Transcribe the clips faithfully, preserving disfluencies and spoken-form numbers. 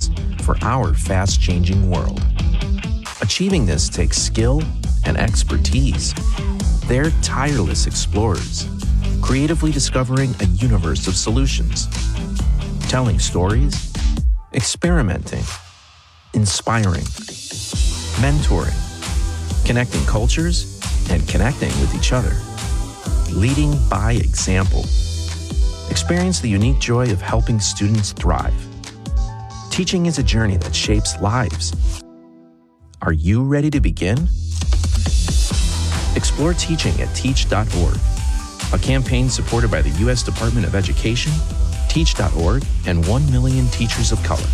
solutions for our fast-changing world. Achieving this takes skill and expertise. They're tireless explorers, creatively discovering a universe of solutions, telling stories, experimenting, inspiring, mentoring, connecting cultures, and connecting with each other, leading by example. Experience the unique joy of helping students thrive. Teaching is a journey that shapes lives. Are you ready to begin? Explore teaching at teach dot org, a campaign supported by the U S Department of Education, teach dot org, and one million teachers of color.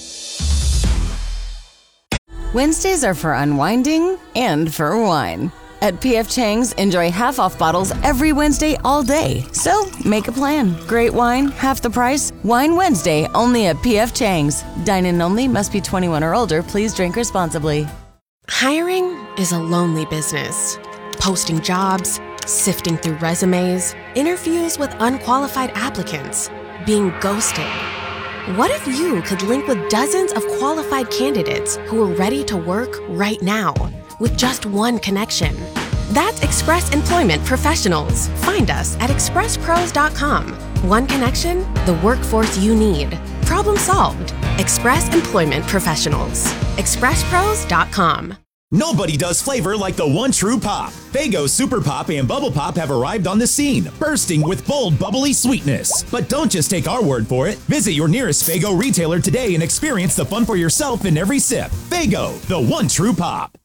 Wednesdays are for unwinding and for wine. At P F Chang's, enjoy half-off bottles every Wednesday all day. So make a plan. Great wine, half the price. Wine Wednesday, only at P F Chang's. Dine-in only, must be twenty-one or older. Please drink responsibly. Hiring is a lonely business. Posting jobs, sifting through resumes, interviews with unqualified applicants, being ghosted. What if you could link with dozens of qualified candidates who are ready to work right now with just one connection? That's Express Employment Professionals. Find us at express pros dot com. One connection, the workforce you need. Problem solved. Express Employment Professionals. express pros dot com. Nobody does flavor like the one true pop. Faygo Super Pop and Bubble Pop have arrived on the scene, bursting with bold, bubbly sweetness. But don't just take our word for it. Visit your nearest Faygo retailer today and experience the fun for yourself in every sip. Faygo, the one true pop.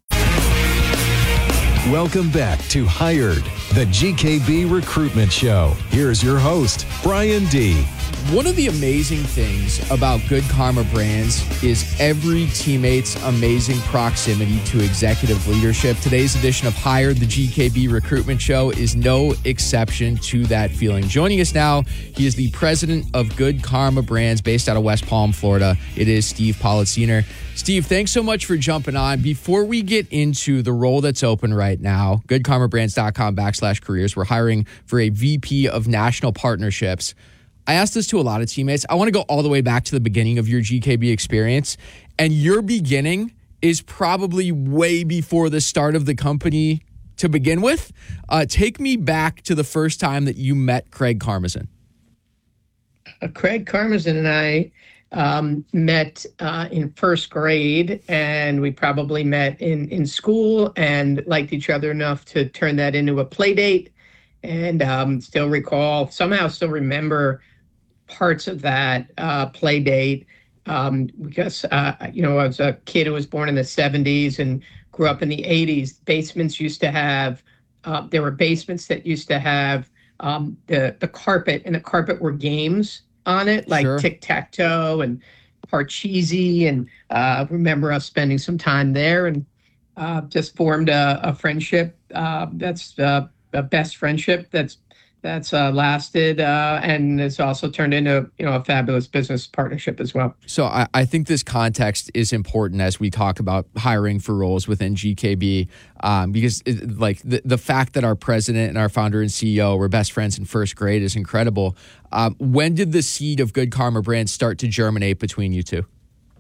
Welcome back to Hired, the G K B Recruitment Show. Here's your host, Brian D. One of the amazing things about Good Karma Brands is every teammate's amazing proximity to executive leadership. Today's edition of Hired, the G K B Recruitment Show, is no exception to that feeling. Joining us now, he is the president of Good Karma Brands based out of West Palm, Florida. It is Steve Politziner. Steve, thanks so much for jumping on. Before we get into the role that's open right now, goodkarmabrands.com backslash careers, we're hiring for a V P of National Partnerships. I asked this to a lot of teammates. I want to go all the way back to the beginning of your G K B experience. And your beginning is probably way before the start of the company to begin with. Uh, take me back to the first time that you met Craig Karmazin. Uh, Craig Karmazin and I um, met uh, in first grade, and we probably met in, in school and liked each other enough to turn that into a play date. And um, still recall, somehow still remember parts of that uh, play date um, because, uh, you know, I was a kid who was born in the seventies and grew up in the eighties. Basements used to have, uh, there were basements that used to have um, the, the carpet, and the carpet were games on it, like sure. tic-tac-toe and Parcheesi. And uh, remember us spending some time there and uh, just formed a, a friendship uh, that's uh, a best friendship that's that's uh, lasted uh, and it's also turned into, you know, a fabulous business partnership as well. So I, I think this context is important as we talk about hiring for roles within G K B um, because it, like the, the fact that our president and our founder and C E O were best friends in first grade is incredible. Um, when did the seed of Good Karma Brands start to germinate between you two?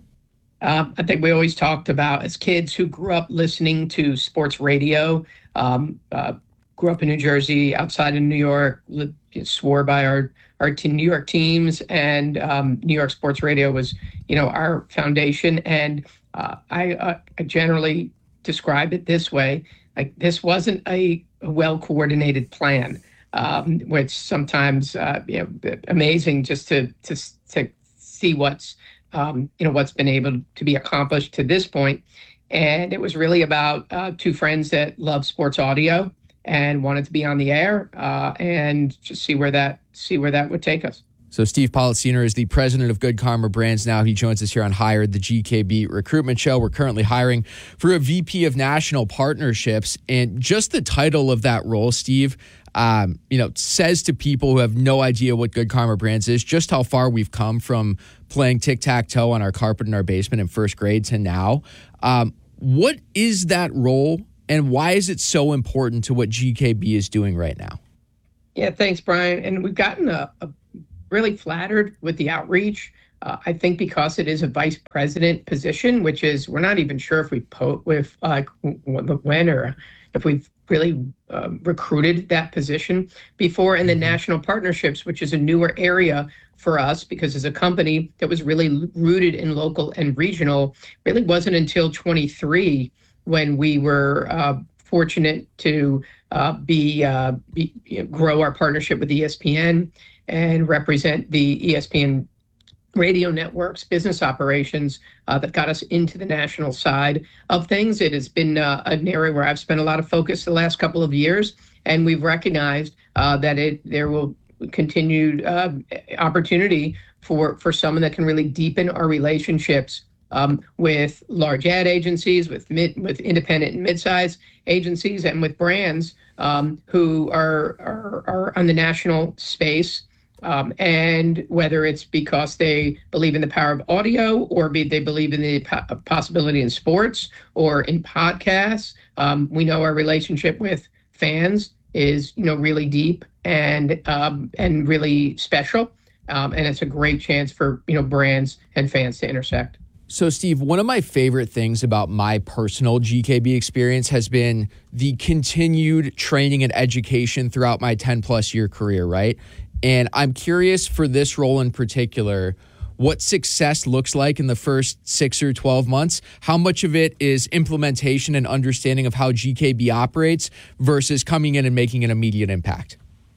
Um, I think we always talked about as kids who grew up listening to sports radio, um, uh, grew up in New Jersey, outside of New York, li- swore by our, our team, New York teams, and um, New York sports radio was, you know, our foundation. And uh, I, uh, I generally describe it this way, like this wasn't a, a well-coordinated plan, um, which sometimes, uh, you know, amazing just to, to, to see what's, um, you know, what's been able to be accomplished to this point. And it was really about uh, two friends that love sports audio and wanted to be on the air uh, and just see where that see where that would take us. So Steve Politziner is the president of Good Karma Brands now. He joins us here on Hired, the G K B Recruitment Show. We're currently hiring for a V P of National Partnerships. And just the title of that role, Steve, um, you know, says to people who have no idea what Good Karma Brands is, just how far we've come from playing tic-tac-toe on our carpet in our basement in first grade to now. Um, what is that role, and why is it so important to what G K B is doing right now? Yeah, thanks, Brian. And we've gotten a, a really flattered with the outreach Uh, I think because it is a vice president position, which is, we're not even sure if we po- with like when or if we've really uh, recruited that position before. And the national partnerships, which is a newer area for us, because as a company that was really rooted in local and regional, really wasn't until twenty-three when we were uh, fortunate to uh, be, uh, be you know, grow our partnership with E S P N and represent the E S P N radio networks, business operations uh, that got us into the national side of things. It has been uh, an area where I've spent a lot of focus the last couple of years, and we've recognized uh, that it there will continue uh, opportunity for, for someone that can really deepen our relationships um, with large ad agencies, with mid, with independent and mid-sized agencies, and with brands um, who are, are are on the national space. Um, and whether it's because they believe in the power of audio, or be, they believe in the po- possibility in sports or in podcasts, um, we know our relationship with fans is, you know, really deep and um, and really special, um, and it's a great chance for, you know, brands and fans to intersect. So, Steve, one of my favorite things about my personal G K B experience has been the continued training and education throughout my ten plus year career, right? And I'm curious for this role in particular, what success looks like in the first six or twelve months. How much of it is implementation and understanding of how G K B operates versus coming in and making an immediate impact?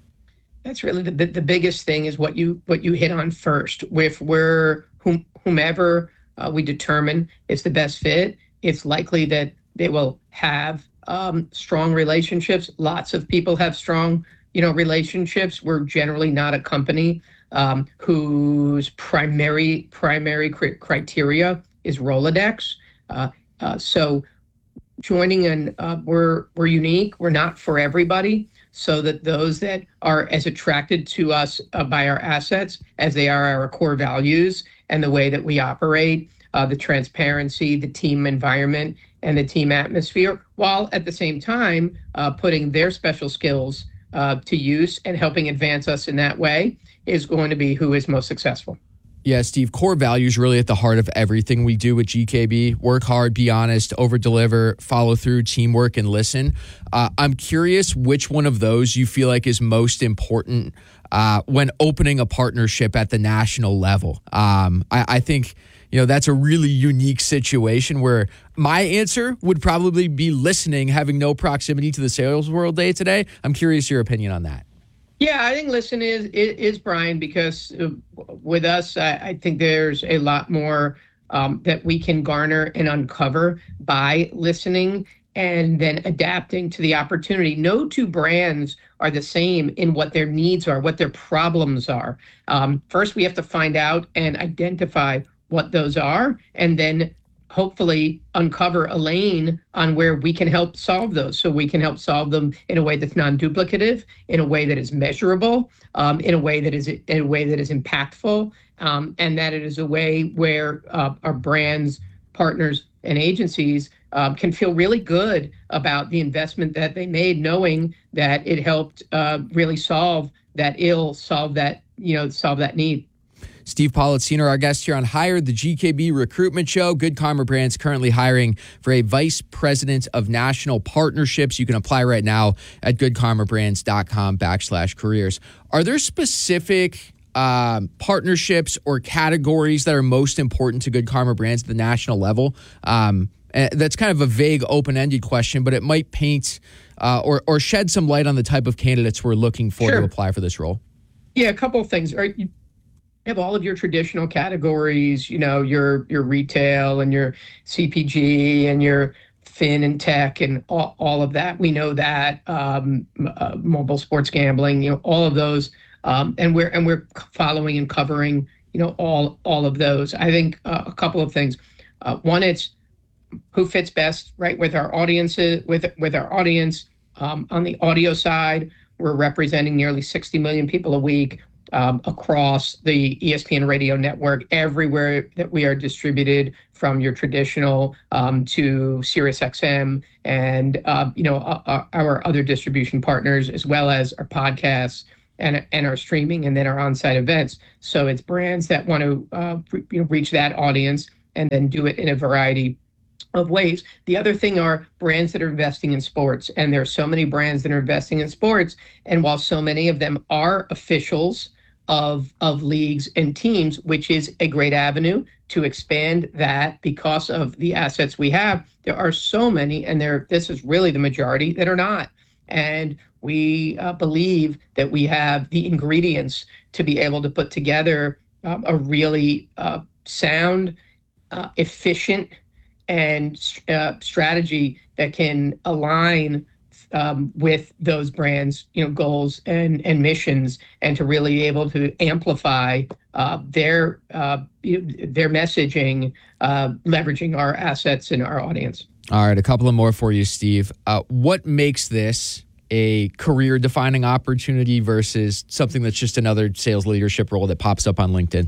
That's really the the biggest thing, is what you what you hit on first. With where whom, whomever uh, we determine is the best fit, it's likely that they will have um, strong relationships. Lots of people have strong you know, relationships. We're generally not a company um, whose primary primary cr- criteria is Rolodex. Uh, uh, so joining in, uh, we're we're unique. We're not for everybody. So that those that are as attracted to us uh, by our assets as they are our core values and the way that we operate, uh, the transparency, the team environment, and the team atmosphere, while at the same time uh, putting their special skills Uh, to use and helping advance us in that way, is going to be who is most successful. Yeah, Steve, core values really at the heart of everything we do with G K B. Work hard, be honest, over-deliver, follow through, teamwork, and listen. Uh, I'm curious which one of those you feel like is most important uh, when opening a partnership at the national level. Um, I, I think, you know, that's a really unique situation where my answer would probably be listening, having no proximity to the sales world day today. I'm curious your opinion on that. Yeah, I think listen is is, is Brian, because uh, with us, I, I think there's a lot more um, that we can garner and uncover by listening and then adapting to the opportunity. No two brands are the same in what their needs are, what their problems are. Um, first, we have to find out and identify what those are, and then hopefully uncover a lane on where we can help solve those. So we can help solve them in a way that's non-duplicative, in a way that is measurable, um, in a way that is in a way that is impactful, um, and that it is a way where uh, our brands, partners, and agencies um, can feel really good about the investment that they made, knowing that it helped uh, really solve that ill, solve that you know, solve that need. Steve Politziner, our guest here on Hired, the G K B Recruitment Show. Good Karma Brands currently hiring for a Vice President of National Partnerships. You can apply right now at goodkarmabrands.com backslash careers. Are there specific um, partnerships or categories that are most important to Good Karma Brands at the national level? Um, that's kind of a vague, open-ended question, but it might paint uh, or, or shed some light on the type of candidates we're looking for Sure. to apply for this role. Yeah, a couple of things. Right, you have all of your traditional categories, you know, your your retail and your C P G and your fin and tech and all, all of that. We know that um, uh, mobile sports gambling, you know, all of those, um, and we're and we're following and covering, you know, all all of those. I think uh, a couple of things. Uh, one, it's who fits best, right, with our audiences, with with our audience. Um, on the audio side, we're representing nearly sixty million people a week. Um, across the E S P N radio network, everywhere that we are distributed, from your traditional um, to Sirius X M and uh, you know our, our other distribution partners, as well as our podcasts and and our streaming, and then our on-site events. So it's brands that want to uh, re- you know, reach that audience and then do it in a variety of ways. The other thing are brands that are investing in sports, and there are so many brands that are investing in sports. And while so many of them are officials of of leagues and teams, which is a great avenue to expand that because of the assets we have, there are so many, and there this is really the majority that are not. And we uh, believe that we have the ingredients to be able to put together um, a really uh, sound, uh, efficient, and uh, strategy that can align um, with those brands, you know, goals and and missions, and to really be able to amplify uh, their uh, their messaging, uh, leveraging our assets and our audience. All right, a couple of more for you, Steve. Uh, what makes this a career-defining opportunity versus something that's just another sales leadership role that pops up on LinkedIn?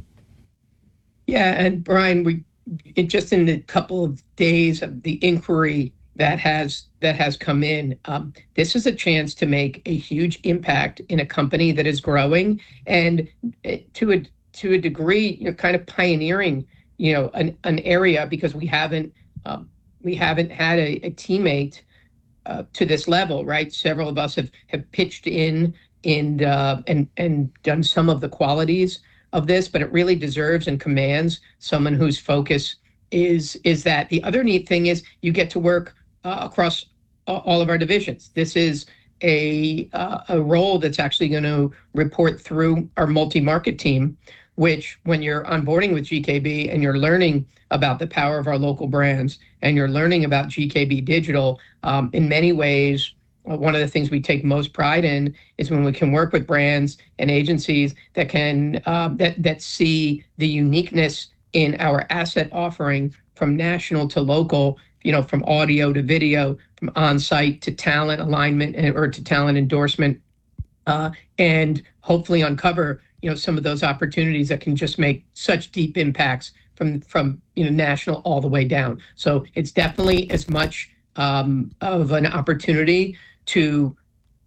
Yeah, and Brian, we it, just in the couple of days of the inquiry that has that has come in, um, this is a chance to make a huge impact in a company that is growing, and to a to a degree, you know, kind of pioneering, you know, an an area, because we haven't um, we haven't had a, a teammate uh, to this level, right? Several of us have have pitched in and uh, and and done some of the qualities of this, but it really deserves and commands someone whose focus is is that. The other neat thing is you get to work uh, across all of our divisions. This is a uh, a role that's actually going to report through our multi-market team, which when you're onboarding with G K B and you're learning about the power of our local brands and you're learning about G K B Digital, um, in many ways, one of the things we take most pride in is when we can work with brands and agencies that can uh, that that see the uniqueness in our asset offering, from national to local, you know, from audio to video, from on-site to talent alignment and, or to talent endorsement, uh, and hopefully uncover, you know, some of those opportunities that can just make such deep impacts from from you know national all the way down. So it's definitely as much um, of an opportunity to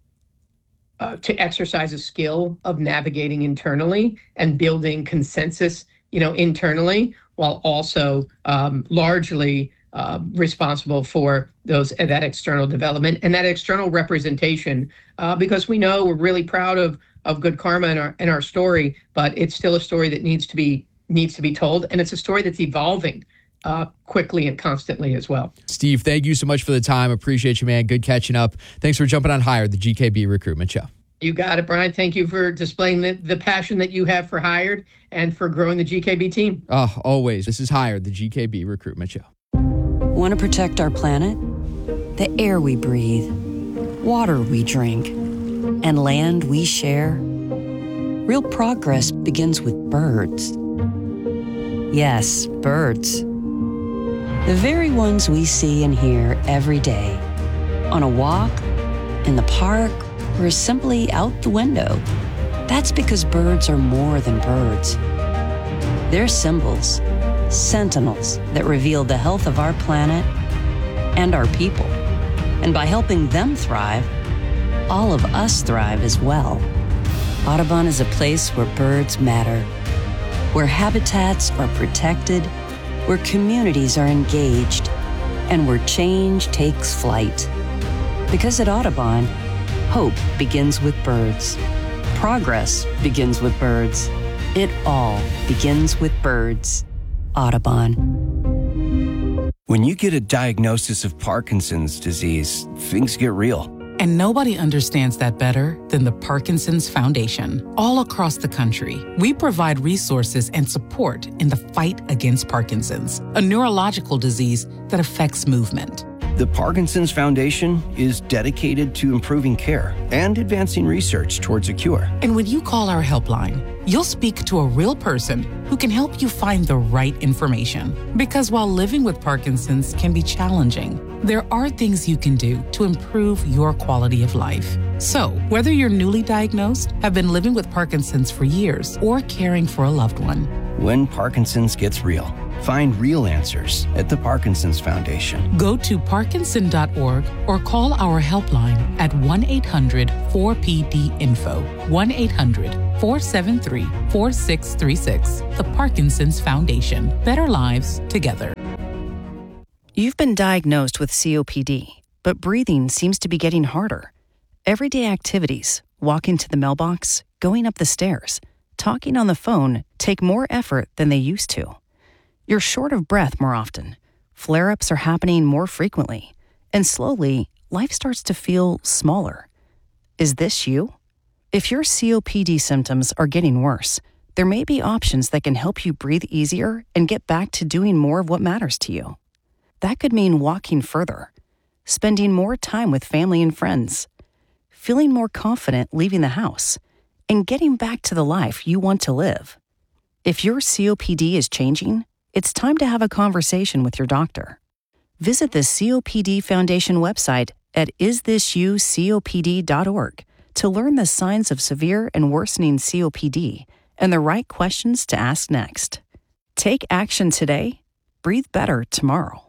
uh, to exercise a skill of navigating internally and building consensus, you know, internally, while also um, largely uh, responsible for those uh, that external development and that external representation. Uh, because we know we're really proud of of Good Karma and our and our story, but it's still a story that needs to be needs to be told, and it's a story that's evolving Uh, quickly and constantly as well. Steve, thank you so much for the time. Appreciate you, man. Good catching up. Thanks for jumping on Hired, the G K B Recruitment Show. You got it, Brian. Thank you for displaying the, the passion that you have for Hired and for growing the G K B team. Oh, always. This is Hired, the G K B Recruitment Show. Want to protect our planet? The air we breathe, water we drink, and land we share? Real progress begins with birds. Yes, birds. The very ones we see and hear every day. On a walk, in the park, or simply out the window. That's because birds are more than birds. They're symbols, sentinels that reveal the health of our planet and our people. And by helping them thrive, all of us thrive as well. Audubon is a place where birds matter, where habitats are protected, where communities are engaged, and where change takes flight. Because at Audubon, hope begins with birds. Progress begins with birds. It all begins with birds. Audubon. When you get a diagnosis of Parkinson's disease, things get real. And nobody understands that better than the Parkinson's Foundation. All across the country, we provide resources and support in the fight against Parkinson's, a neurological disease that affects movement. The Parkinson's Foundation is dedicated to improving care and advancing research towards a cure. And when you call our helpline, you'll speak to a real person who can help you find the right information. Because while living with Parkinson's can be challenging, there are things you can do to improve your quality of life. So, whether you're newly diagnosed, have been living with Parkinson's for years, or caring for a loved one, when Parkinson's gets real, Find real answers at the Parkinson's Foundation. Go to parkinson dot org or call our helpline at one eight hundred four P D info, one eight hundred four seven three four six three six. The Parkinson's Foundation. Better lives together. You've been diagnosed with C O P D, but breathing seems to be getting harder. Everyday activities, walking to the mailbox, going up the stairs, talking on the phone take more effort than they used to. You're short of breath more often. Flare-ups are happening more frequently. And slowly, life starts to feel smaller. Is this you? If your C O P D symptoms are getting worse, there may be options that can help you breathe easier and get back to doing more of what matters to you. That could mean walking further, spending more time with family and friends, feeling more confident leaving the house, and getting back to the life you want to live. If your C O P D is changing, it's time to have a conversation with your doctor. Visit the C O P D Foundation website at is this you C O P D dot org to learn the signs of severe and worsening C O P D and the right questions to ask next. Take action today. Breathe better tomorrow.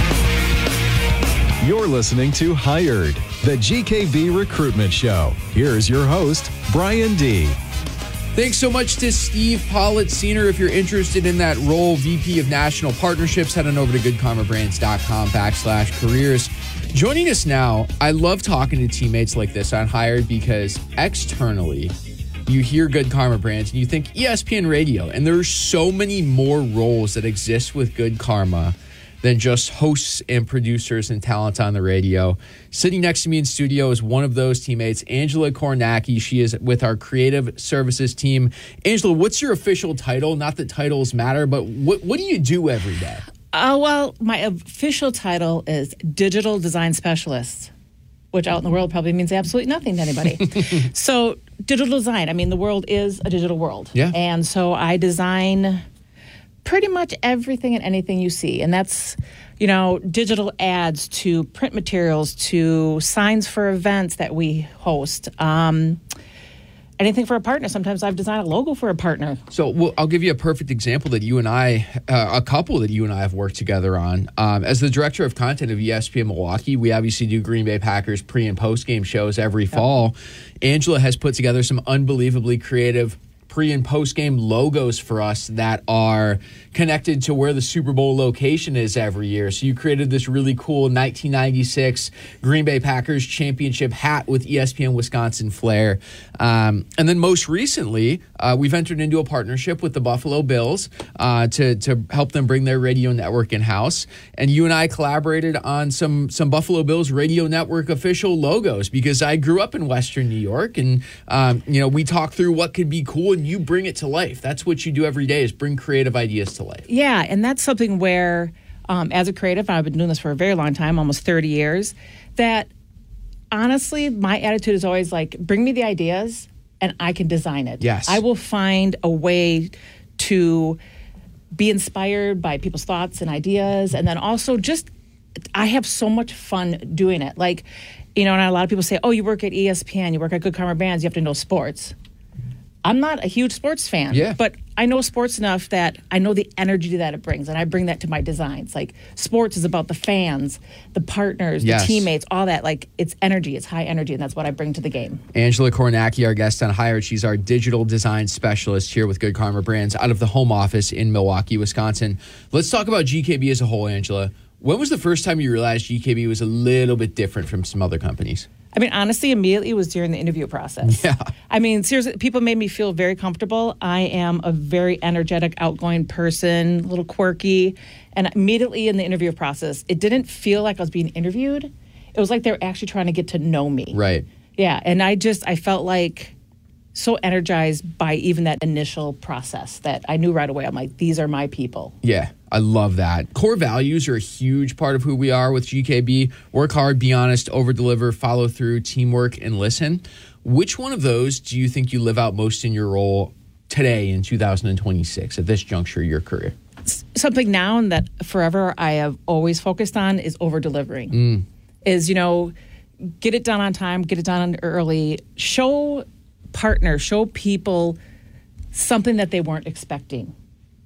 You're listening to Hired, the G K B Recruitment Show. Here's your host, Brian D. Thanks so much to Steve Pollitt Senior If you're interested in that role, V P of National Partnerships, head on over to goodkarmabrands.com backslash careers. Joining us now, I love talking to teammates like this on Hired because externally, you hear Good Karma Brands and you think E S P N Radio, and there's so many more roles that exist with Good Karma than just hosts and producers and talent on the radio. Sitting next to me in studio is one of those teammates, Angela Kornacki. She is with our creative services team. Angela, what's your official title? Not that titles matter, but what, what do you do every day? Uh, well, my official title is Digital Design Specialist, which out in the world probably means absolutely nothing to anybody. So digital design, I mean, the world is a digital world. Yeah. And so I design pretty much everything and anything you see. And that's, you know, digital ads to print materials to signs for events that we host. Um, anything for a partner. Sometimes I've designed a logo for a partner. So well, I'll give you a perfect example that you and I, uh, a couple that you and I have worked together on. Um, as the director of content of E S P N Milwaukee, we obviously do Green Bay Packers pre- and post-game shows every fall. Angela has put together some unbelievably creative pre- and post-game logos for us that are connected to where the Super Bowl location is every year. So you created this really cool nineteen ninety-six Green Bay Packers championship hat with E S P N Wisconsin flair. Um, and then most recently, uh, we've entered into a partnership with the Buffalo Bills uh, to, to help them bring their radio network in-house. And you and I collaborated on some, some Buffalo Bills radio network official logos because I grew up in Western New York, and um, you know, we talked through what could be cool, and you bring it to life. That's what you do every day, is bring creative ideas to life. Yeah, and that's something where, um, as a creative, I've been doing this for a very long time, almost thirty years, that honestly, my attitude is always like, bring me the ideas and I can design it. Yes. I will find a way to be inspired by people's thoughts and ideas, and then also just, I have so much fun doing it. Like, you know, and a lot of people say, oh, you work at E S P N, you work at Good Karma Brands, you have to know sports. I'm not a huge sports fan, yeah. but I know sports enough that I know the energy that it brings, and I bring that to my designs. Like, sports is about the fans, the partners, yes. the teammates, all that. Like, it's energy, it's high energy, and that's what I bring to the game. Angela Kornacki, our guest on Hired. She's our digital design specialist here with Good Karma Brands out of the home office in Milwaukee, Wisconsin. Let's talk about G K B as a whole, Angela. When was the first time you realized G K B was a little bit different from some other companies? I mean, honestly, immediately it was during the interview process. Yeah. I mean, seriously, people made me feel very comfortable. I am a very energetic, outgoing person, a little quirky. And immediately in the interview process, it didn't feel like I was being interviewed. It was like they were actually trying to get to know me. Right. Yeah. And I just, I felt like so energized by even that initial process that I knew right away, I'm like, these are my people. Yeah, I love that. Core values are a huge part of who we are with G K B. Work hard, be honest, over-deliver, follow through, teamwork, and listen. Which one of those do you think you live out most in your role today in two thousand twenty-six at this juncture of your career? Something now and that forever I have always focused on is over-delivering. Mm. Is, you know, get it done on time, get it done early, show partners, show people something that they weren't expecting.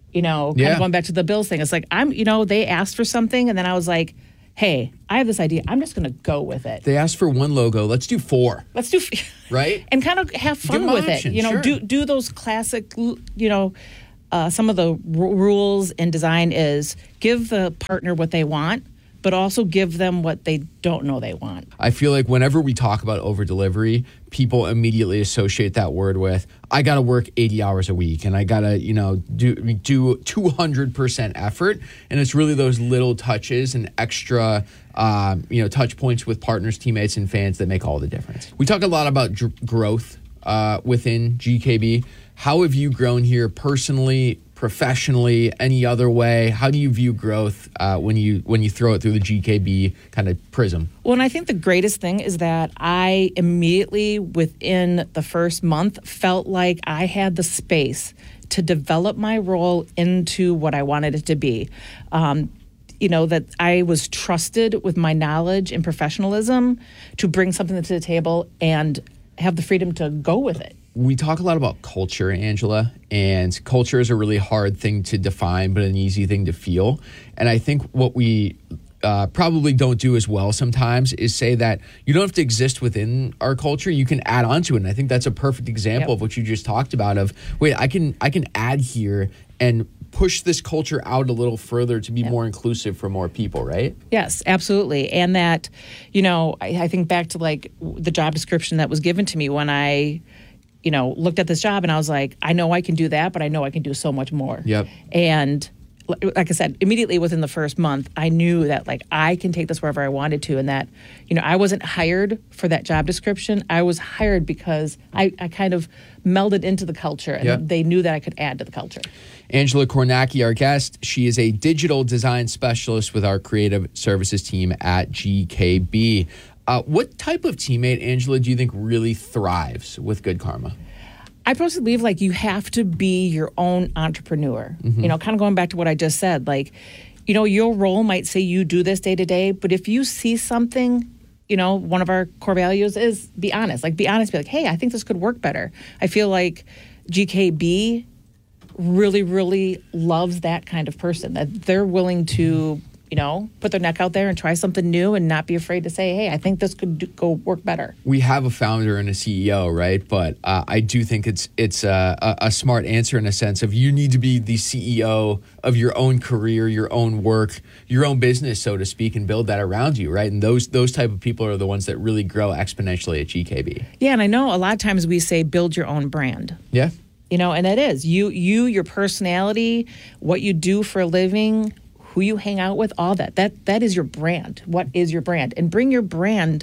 You know, kind Yeah. of going back to the Bills thing. It's like, I'm, you know, they asked for something, and then I was like, hey, I have this idea. I'm just going to go with it. They asked for one logo. Let's do four. Let's do, right? And kind of have fun them with options, it. You know, sure. do do those classic, you know, uh, some of the r- rules in design is give the partner what they want, but also give them what they don't know they want. I feel like whenever we talk about over delivery, people immediately associate that word with I got to work eighty hours a week and I got to, you know, do do two hundred percent effort, and it's really those little touches and extra um, you know, touch points with partners, teammates, and fans that make all the difference. We talk a lot about dr- growth uh, within G K B. How have you grown here personally, professionally, any other way? How do you view growth uh, when you when you throw it through the G K B kind of prism? Well, and I think the greatest thing is that I immediately, within the first month, felt like I had the space to develop my role into what I wanted it to be. Um, you know, that I was trusted with my knowledge and professionalism to bring something to the table and have the freedom to go with it. We talk a lot about culture, Angela, and culture is a really hard thing to define, but an easy thing to feel. And I think what we uh, probably don't do as well sometimes is say that you don't have to exist within our culture. You can add on to it. And I think that's a perfect example Yep. of what you just talked about of, wait, I can I can add here and push this culture out a little further to be Yep. more inclusive for more people, right? Yes, absolutely. And that, you know, I, I think back to like the job description that was given to me when I, you know, looked at this job and I was like, I know I can do that, but I know I can do so much more. Yep. And li- like I said, immediately within the first month, I knew that like I can take this wherever I wanted to, and that, you know, I wasn't hired for that job description. I was hired because I, I kind of melded into the culture, and Yep. they knew that I could add to the culture. Angela Kornacki, our guest. She is a digital design specialist with our creative services team at G K B. Uh, what type of teammate, Angela, do you think really thrives with Good Karma? I personally believe like you have to be your own entrepreneur. Mhm. You know, kind of going back to what I just said, like, you know, your role might say you do this day to day, but if you see something, you know, one of our core values is be honest. Like, be honest, be like, hey, I think this could work better. I feel like G K B really, really loves that kind of person, that they're willing to, you know, put their neck out there and try something new and not be afraid to say, hey, I think this could do, go work better. We have a founder and a C E O, right? But uh, I do think it's it's a, a, a smart answer in a sense of you need to be the C E O of your own career, your own work, your own business, so to speak, and build that around you, right? And those those type of people are the ones that really grow exponentially at G K B. Yeah, and I know a lot of times we say build your own brand. Yeah. You know, and it is. You, you, your personality, what you do for a living, who you hang out with, all that. That that is your brand. What is your brand? And bring your brand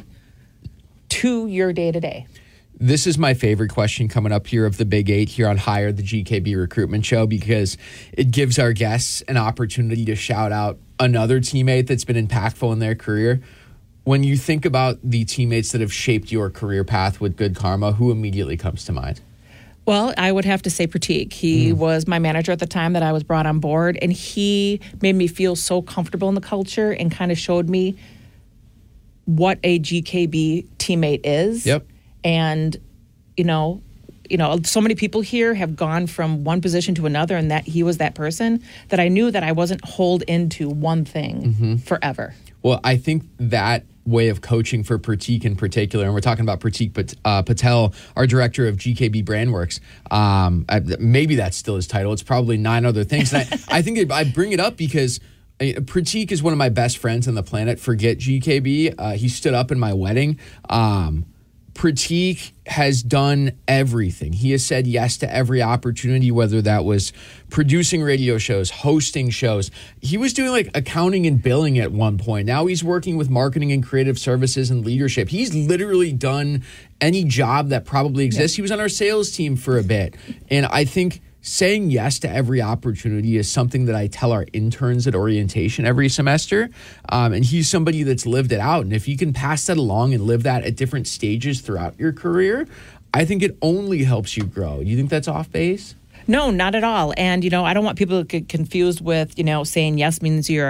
to your day-to-day. This is my favorite question coming up here of the Big Eight here on Hire, the G K B Recruitment Show, because it gives our guests an opportunity to shout out another teammate that's been impactful in their career. When you think about the teammates that have shaped your career path with Good Karma, who immediately comes to mind? Well, I would have to say Pratik. He Mm. was my manager at the time that I was brought on board, and he made me feel so comfortable in the culture and kind of showed me what a G K B teammate is. Yep. And, you know, you know, so many people here have gone from one position to another, and that he was that person that I knew that I wasn't holed into one thing Mhm. forever. Well, I think that way of coaching for Pratik in particular, and we're talking about Pratik Pat- uh, Patel, our director of G K B Brandworks. Um, I, maybe that's still his title. It's probably nine other things. And I, I think it, I bring it up because uh, Pratik is one of my best friends on the planet. Forget G K B. Uh, he stood up in my wedding. Um, Pratik has done everything. He has said yes to every opportunity, whether that was producing radio shows, hosting shows. He was doing like accounting and billing at one point. Now he's working with marketing and creative services and leadership. He's literally done any job that probably exists. Yeah. He was on our sales team for a bit. And I think saying yes to every opportunity is something that I tell our interns at orientation every semester. Um, and he's somebody that's lived it out. And if you can pass that along and live that at different stages throughout your career, I think it only helps you grow. Do you think that's off base? No, not at all. And, you know, I don't want people to get confused with, you know, saying yes means you're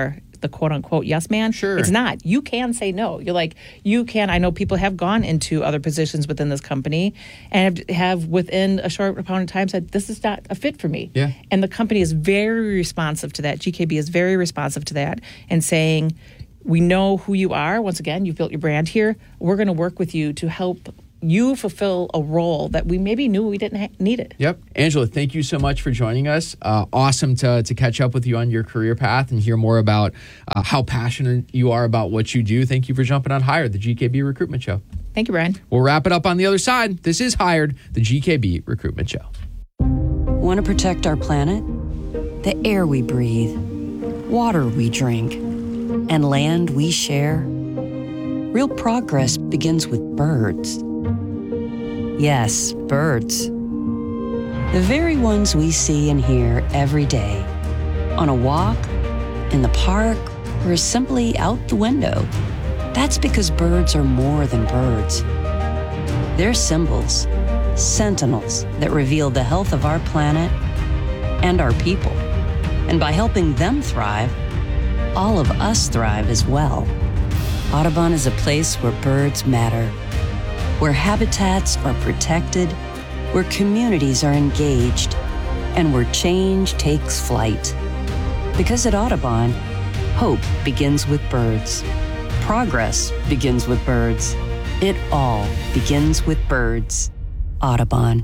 the quote unquote yes man. Sure. It's not. You can say no. You're like, you can. I know people have gone into other positions within this company and have, have within a short amount of time said, this is not a fit for me. Yeah. And the company is very responsive to that. G K B is very responsive to that and saying, we know who you are. Once again, you've built your brand here. We're going to work with you to help you fulfill a role that we maybe knew we didn't ha- need it. Yep. Angela, thank you so much for joining us. Uh, awesome to, to catch up with you on your career path and hear more about uh, how passionate you are about what you do. Thank you for jumping on Hired, the G K B Recruitment Show. Thank you, Brian. We'll wrap it up on the other side. This is Hired, the G K B Recruitment Show. Want to protect our planet? The air we breathe, water we drink, and land we share? Real progress begins with birds. Yes, birds. The very ones we see and hear every day. On a walk, in the park, or simply out the window. That's because birds are more than birds. They're symbols, sentinels that reveal the health of our planet and our people. And by helping them thrive, all of us thrive as well. Audubon is a place where birds matter, where habitats are protected, where communities are engaged, and where change takes flight. Because at Audubon, hope begins with birds. Progress begins with birds. It all begins with birds. Audubon.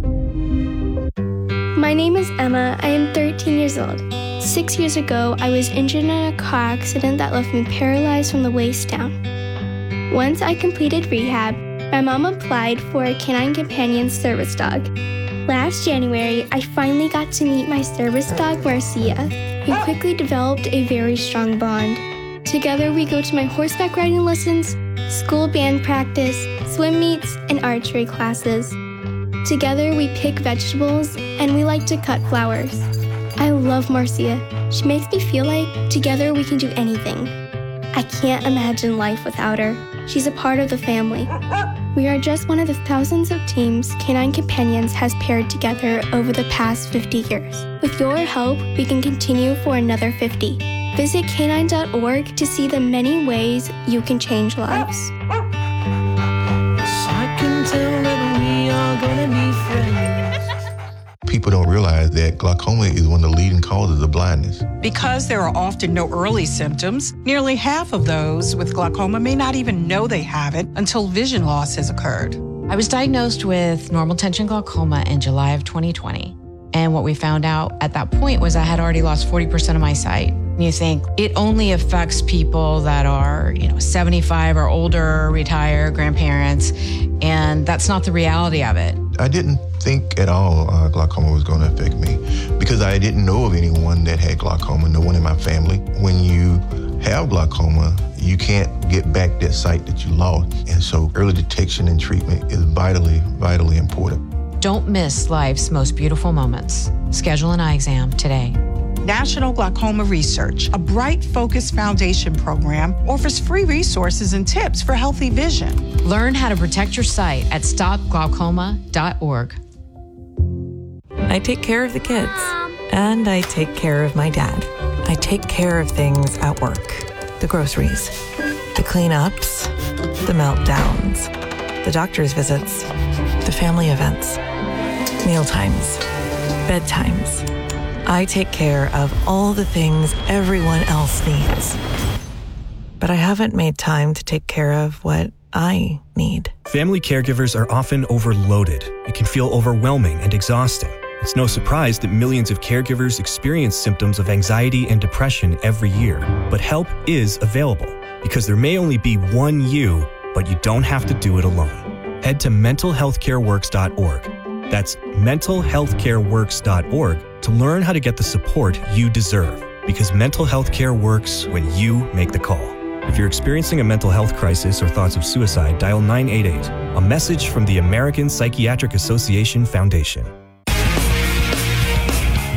My name is Emma. I am thirteen years old. Six years ago, I was injured in a car accident that left me paralyzed from the waist down. Once I completed rehab, my mom applied for a Canine Companion service dog. Last January, I finally got to meet my service dog, Marcia. We quickly developed a very strong bond. Together, we go to my horseback riding lessons, school band practice, swim meets, and archery classes. Together, we pick vegetables, and we like to cut flowers. I love Marcia. She makes me feel like together we can do anything. I can't imagine life without her. She's a part of the family. We are just one of the thousands of teams Canine Companions has paired together over the past fifty years. With your help, we can continue for another fifty. Visit canine dot org to see the many ways you can change lives. I can tell that we are gonna be friends. People don't realize that glaucoma is one of the leading causes of blindness. Because there are often no early symptoms, nearly half of those with glaucoma may not even know they have it until vision loss has occurred. I was diagnosed with normal tension glaucoma in July of twenty twenty. And what we found out at that point was I had already lost forty percent of my sight. And you think it only affects people that are, you know, seventy-five or older, retired, grandparents, and that's not the reality of it. I didn't think at all uh, glaucoma was going to affect me because I didn't know of anyone that had glaucoma, no one in my family. When you have glaucoma, you can't get back that sight that you lost. And so early detection and treatment is vitally, vitally important. Don't miss life's most beautiful moments. Schedule an eye exam today. National Glaucoma Research, a Bright Focus Foundation program, offers free resources and tips for healthy vision. Learn how to protect your sight at stop glaucoma dot org. I take care of the kids, and I take care of my dad. I take care of things at work. The groceries, the cleanups, the meltdowns, the doctor's visits, the family events, mealtimes, bedtimes. I take care of all the things everyone else needs. But I haven't made time to take care of what I need. Family caregivers are often overloaded. It can feel overwhelming and exhausting. It's no surprise that millions of caregivers experience symptoms of anxiety and depression every year. But help is available because there may only be one you, but you don't have to do it alone. Head to mental health care works dot org. That's mental health care works dot org to learn how to get the support you deserve, because mental health care works when you make the call. If you're experiencing a mental health crisis or thoughts of suicide, dial nine eight eight, a message from the American Psychiatric Association Foundation.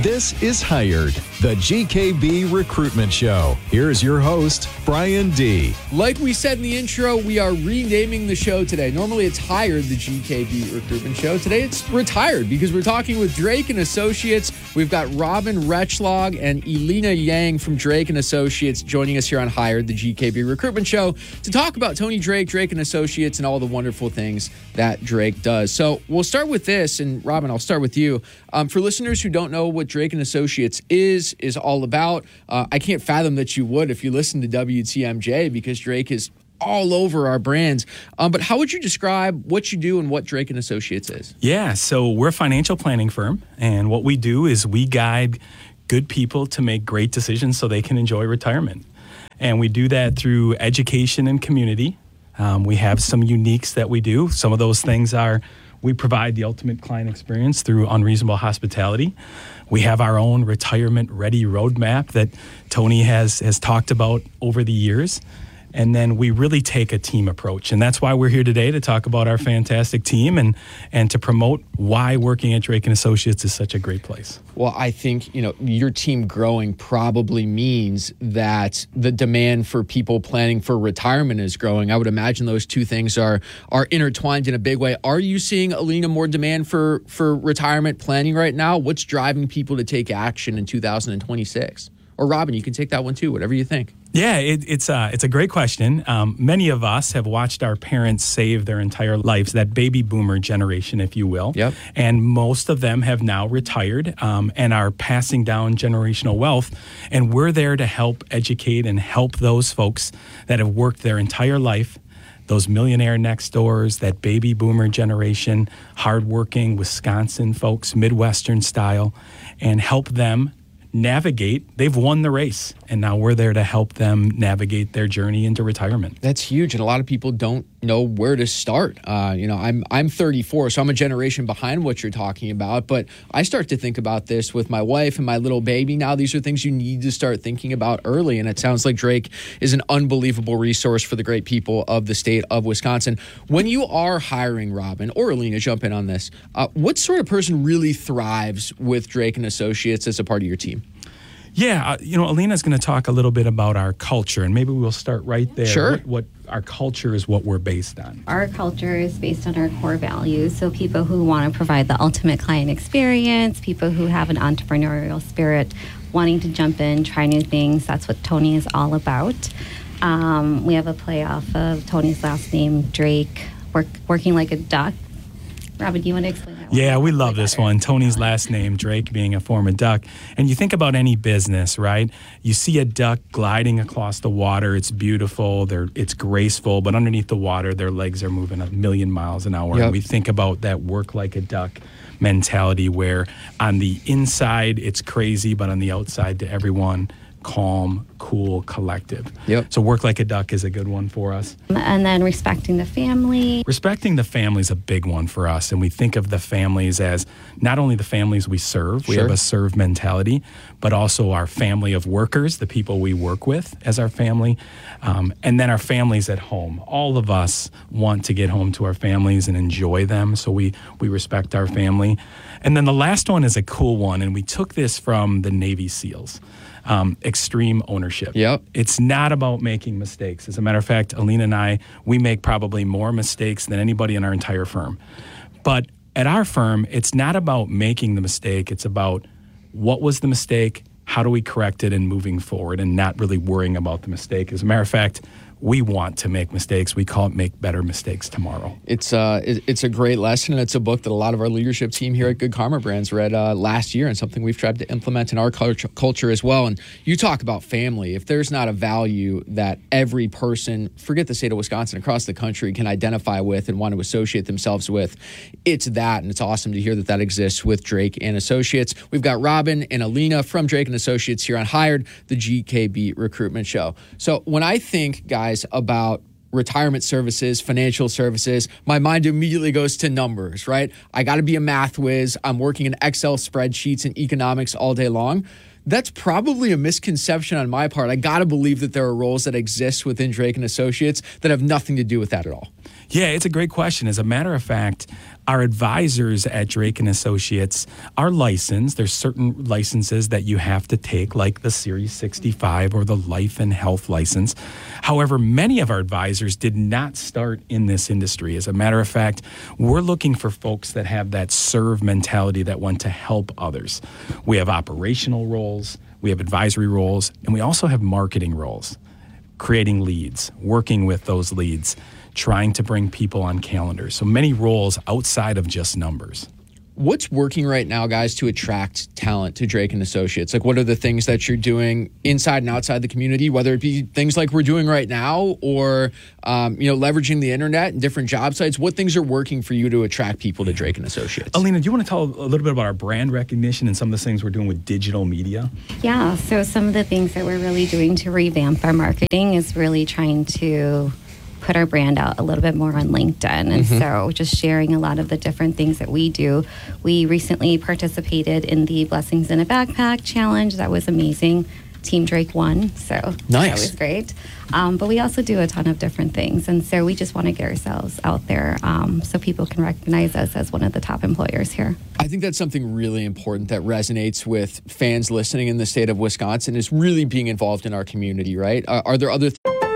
This is Hired, the G K B Recruitment Show. Here's your host, Brian D. Like we said in the intro, we are renaming the show today. Normally it's Hired, the G K B Recruitment Show. Today it's Retired because we're talking with Drake and Associates. We've got Robin Retschlag and Elena Yang from Drake and Associates joining us here on Hired, the G K B Recruitment Show, to talk about Tony Drake, Drake and Associates, and all the wonderful things that Drake does. So we'll start with this, and Robin, I'll start with you. Um, for listeners who don't know what Drake and Associates is, is all about, uh, I can't fathom that you would if you listen to W T M J because Drake is all over our brands. Um, but how would you describe what you do and what Drake and Associates is? Yeah, so we're a financial planning firm, and what we do is we guide good people to make great decisions so they can enjoy retirement. And we do that through education and community. Um, we have some uniques that we do. Some of those things are we provide the ultimate client experience through unreasonable hospitality. We have our own retirement-ready roadmap that Tony has has talked about over the years. And then we really take a team approach. And that's why we're here today, to talk about our fantastic team and and to promote why working at Drake and Associates is such a great place. Well, I think, you know, your team growing probably means that the demand for people planning for retirement is growing. I would imagine those two things are are intertwined in a big way. Are you seeing, Elena, more demand for, for retirement planning right now? What's driving people to take action in two thousand twenty-six? Or Robin, you can take that one too, whatever you think. Yeah, it, it's uh, it's a great question. Um, many of us have watched our parents save their entire lives, that baby boomer generation, if you will. Yep. And most of them have now retired um, and are passing down generational wealth. And we're there to help educate and help those folks that have worked their entire life, those millionaire next doors, that baby boomer generation, hardworking Wisconsin folks, Midwestern style, and help them navigate. They've won the race, and now we're there to help them navigate their journey into retirement. That's huge, and a lot of people don't know where to start. Uh, you know, I'm I'm thirty-four, so I'm a generation behind what you're talking about, but I start to think about this with my wife and my little baby now. These are things you need to start thinking about early, and it sounds like Drake is an unbelievable resource for the great people of the state of Wisconsin. When you are hiring, Robin, or Elena, jump in on this, uh, what sort of person really thrives with Drake and Associates as a part of your team? Yeah, uh, you know, Elena's going to talk a little bit about our culture, and maybe we'll start right there. Sure. What, what our culture is, what we're based on. Our culture is based on our core values. So people who want to provide the ultimate client experience, people who have an entrepreneurial spirit, wanting to jump in, try new things. That's what Tony is all about. Um, we have a play off of Tony's last name, Drake, work, working like a duck. Robin, do you want to explain that one? Yeah, we love this one. Tony's last name, Drake, being a former duck. And you think about any business, right? You see a duck gliding across the water. It's beautiful. They're, it's graceful. But underneath the water, their legs are moving a million miles an hour. Yep. And we think about that work like a duck mentality where on the inside, it's crazy, but on the outside, to everyone, calm, cool, collective. Yep. So work like a duck is a good one for us. And then respecting the family. Respecting the family is a big one for us. And we think of the families as not only the families we serve, we Sure. have a serve mentality, but also our family of workers, the people we work with as our family, um, and then our families at home. All of us want to get home to our families and enjoy them, so we, we respect our family. And then the last one is a cool one, and we took this from the Navy SEALs. Um, extreme ownership. Yep. It's not about making mistakes. As a matter of fact, Elena and I, we make probably more mistakes than anybody in our entire firm. But at our firm, it's not about making the mistake. It's about what was the mistake, how do we correct it, and moving forward, and not really worrying about the mistake. As a matter of fact, we want to make mistakes. We call it Make Better Mistakes Tomorrow. It's uh, it's a great lesson, and it's a book that a lot of our leadership team here at Good Karma Brands read uh, last year, and something we've tried to implement in our culture, culture as well. And you talk about family. If there's not a value that every person, forget the state of Wisconsin, across the country can identify with and want to associate themselves with, it's that, and it's awesome to hear that that exists with Drake and Associates. We've got Robin and Elena from Drake and Associates here on Hired, the G K B Recruitment Show. So when I think, guys, about retirement services, financial services, my mind immediately goes to numbers, right? I got to be a math whiz. I'm working in Excel spreadsheets and economics all day long. That's probably a misconception on my part. I got to believe that there are roles that exist within Drake and Associates that have nothing to do with that at all. Yeah, it's a great question. As a matter of fact, our advisors at Drake and Associates are licensed. There's certain licenses that you have to take, like the Series sixty-five or the Life and Health license. However, many of our advisors did not start in this industry. As a matter of fact, we're looking for folks that have that serve mentality, that want to help others. We have operational roles, we have advisory roles, and we also have marketing roles, creating leads, working with those leads, trying to bring people on calendars. So many roles outside of just numbers. What's working right now, guys, to attract talent to Drake and Associates? Like, what are the things that you're doing inside and outside the community, whether it be things like we're doing right now or, um, you know, leveraging the internet and different job sites? What things are working for you to attract people to Drake and Associates? Alina, do you want to tell a little bit about our brand recognition and some of the things we're doing with digital media? Yeah, so some of the things that we're really doing to revamp our marketing is really trying to put our brand out a little bit more on LinkedIn. And mm-hmm. so just sharing a lot of the different things that we do. We recently participated in the Blessings in a Backpack Challenge. That was amazing. Team Drake won, so nice. That was great. Um, but we also do a ton of different things. And so we just want to get ourselves out there um, so people can recognize us as one of the top employers here. I think that's something really important that resonates with fans listening in the state of Wisconsin is really being involved in our community, right? Are, are there other th-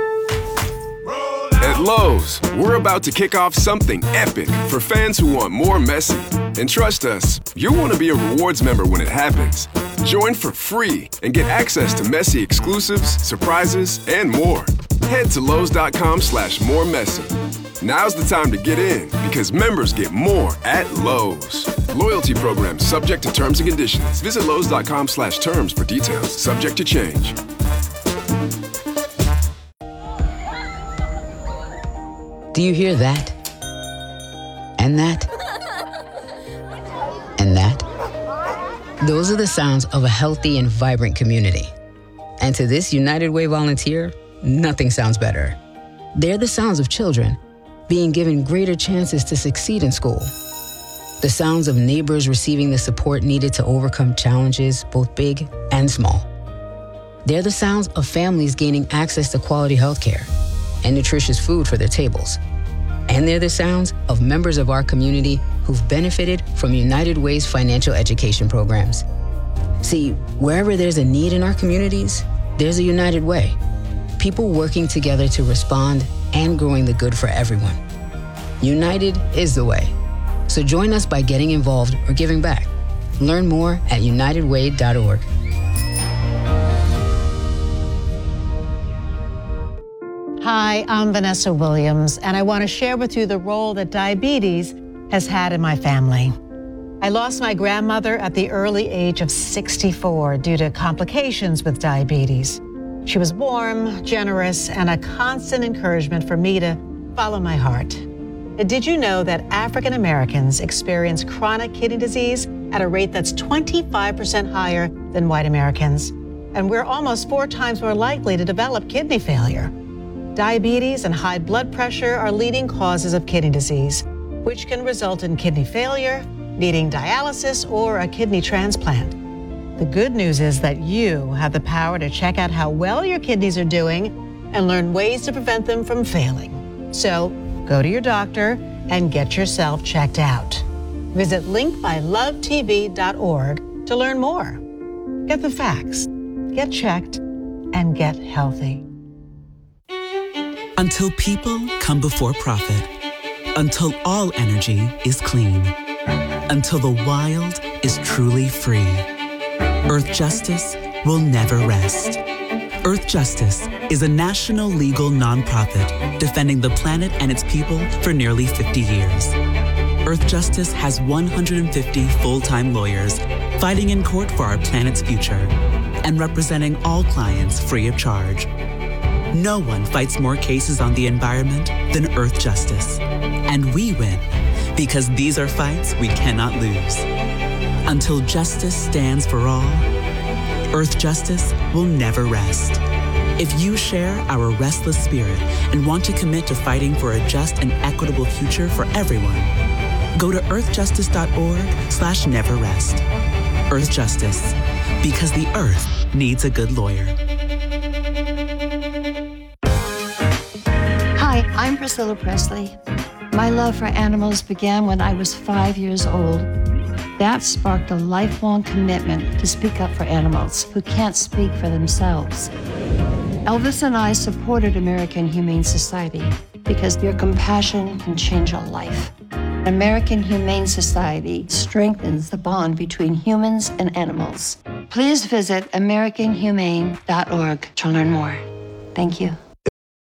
At Lowe's, we're about to kick off something epic for fans who want more messy. And trust us, you'll want to be a rewards member when it happens. Join for free and get access to messy exclusives, surprises, and more. Head to Lowe's.com slash more messy. Now's the time to get in because members get more at Lowe's. Loyalty program subject to terms and conditions. Visit Lowe's.com slash terms for details. Subject to change. Do you hear that? And that? And that? Those are the sounds of a healthy and vibrant community. And to this United Way volunteer, nothing sounds better. They're the sounds of children being given greater chances to succeed in school. The sounds of neighbors receiving the support needed to overcome challenges, both big and small. They're the sounds of families gaining access to quality health care and nutritious food for their tables. And they're the sounds of members of our community who've benefited from United Way's financial education programs. See, wherever there's a need in our communities, there's a United Way. People working together to respond and growing the good for everyone. United is the way. So join us by getting involved or giving back. Learn more at united way dot org. Hi, I'm Vanessa Williams, and I want to share with you the role that diabetes has had in my family. I lost my grandmother at the early age of sixty-four due to complications with diabetes. She was warm, generous, and a constant encouragement for me to follow my heart. Did you know that African Americans experience chronic kidney disease at a rate that's twenty-five percent higher than white Americans? And we're almost four times more likely to develop kidney failure. Diabetes and high blood pressure are leading causes of kidney disease, which can result in kidney failure, needing dialysis, or a kidney transplant. The good news is that you have the power to check out how well your kidneys are doing and learn ways to prevent them from failing. So go to your doctor and get yourself checked out. Visit link by love t v dot org to learn more. Get the facts, get checked, and get healthy. Until people come before profit. Until all energy is clean. Until the wild is truly free. Earth Justice will never rest. Earth Justice is a national legal nonprofit defending the planet and its people for nearly fifty years. Earth Justice has one hundred fifty full-time lawyers fighting in court for our planet's future and representing all clients free of charge. No one fights more cases on the environment than Earth Justice. And we win because these are fights we cannot lose. Until justice stands for all, Earth Justice will never rest. If you share our restless spirit and want to commit to fighting for a just and equitable future for everyone, go to earth justice dot org slash never rest. Earth Justice, Because the earth needs a good lawyer. Hi, I'm Priscilla Presley. My love for animals began when I was five years old. That sparked a lifelong commitment to speak up for animals who can't speak for themselves. Elvis and I supported American Humane Society because your compassion can change a life. American Humane Society strengthens the bond between humans and animals. Please visit american humane dot org to learn more. Thank you.